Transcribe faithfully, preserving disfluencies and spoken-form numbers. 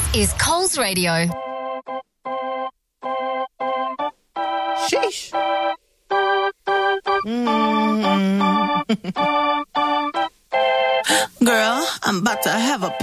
is Coles Radio. Sheesh. Mm. Girl, I'm about to have a